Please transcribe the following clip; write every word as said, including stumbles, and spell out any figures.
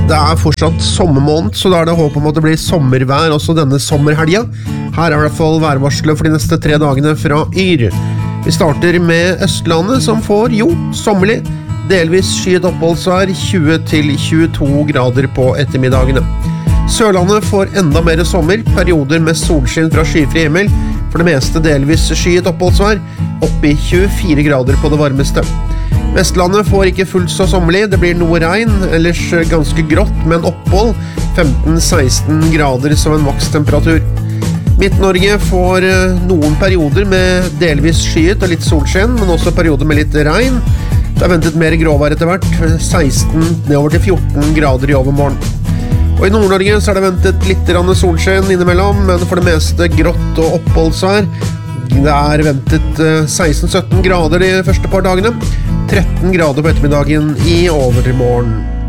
Det er fortsatt sommermåned, så da er det håp om at det blir sommervær også denne sommerhelga. Her er i hvert fall værvarselet for de neste tre dagene fra Yr. Vi starter med Østlandet, som får, jo, sommerlig. Delvis skyet oppholdsvær, tjue til tjueto grader på ettermiddagene. Sørlandet får enda mer sommer, perioder med solskinn fra skyfri himmel. For det meste delvis skyet oppholdsvær, opp i tjuefire grader på det varmeste. Vestlandet får ikke fullt så sommerlig, det blir noe regn, ellers ganske grått, men opphold femten til seksten grader som en makstemperatur. Midt-Norge får noen perioder med delvis skyet og litt solskinn, men også perioder med litt regn. Det er ventet mer gråvær etter hvert, seksten nedover til fjorten grader i overmorgen. Og i Nord-Norge så er det ventet litt solskinn innimellom, men for det meste grått og oppholdsvær. Det er ventet seksten til sytten grader de første par dagene, tretten grader på ettermiddagen i overmorgen.